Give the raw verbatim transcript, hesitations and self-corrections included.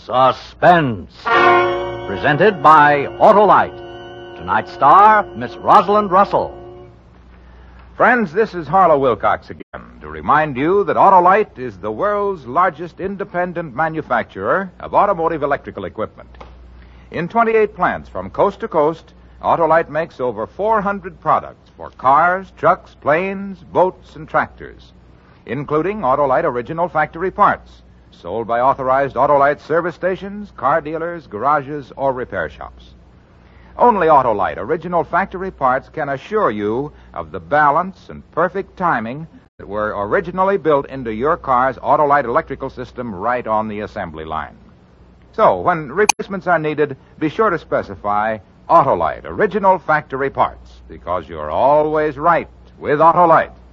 Suspense. Presented by Autolite. Tonight's star, Miss Rosalind Russell. Friends, this is Harlow Wilcox again to remind you that Autolite is the world's largest independent manufacturer of automotive electrical equipment. In twenty-eight plants from coast to coast, Autolite makes over four hundred products for cars, trucks, planes, boats, and tractors, including Autolite original factory parts, sold by authorized Autolite service stations, car dealers, garages, or repair shops. Only Autolite original factory parts can assure you of the balance and perfect timing that were originally built into your car's Autolite electrical system right on the assembly line. So, when replacements are needed, be sure to specify Autolite original factory parts, because you're always right with Autolite.